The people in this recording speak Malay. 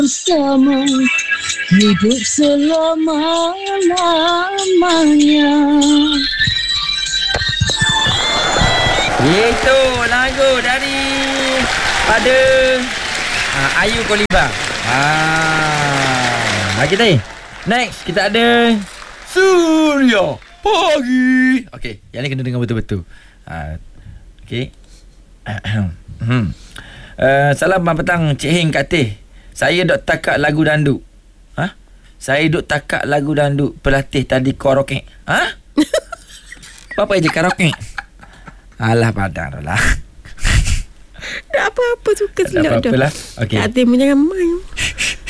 bersama, hidup selama-lamanya. Itu lagu dari pada Ayu Koliba. Kita next kita ada Surya Pagi. Okey, yang ni kena dengar betul-betul. Okey. Salam petang Cik Heng Kak Teh. Saya duk takak lagu dandut. Saya duk takak lagu dandut pelatih tadi karaoke. Apa je karaoke? Alah padang lah. Tak apa-apa, suka silap dah. Tak apa-apalah. Okey. Kak Teh punya ramai.